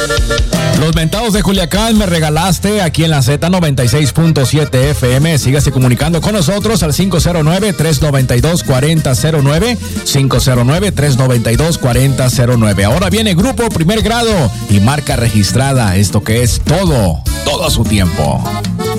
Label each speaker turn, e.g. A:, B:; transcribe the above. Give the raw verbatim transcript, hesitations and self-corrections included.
A: Los mentados de Culiacán me regalaste aquí en la Z noventa y seis punto siete F M. Sígase comunicando con nosotros al cinco cero nueve, tres nueve dos, cuatro cero cero nueve, cinco cero nueve, tres nueve dos, cuatro cero cero nueve. Ahora viene Grupo Primer Grado y marca registrada. Esto que es todo, todo a su tiempo.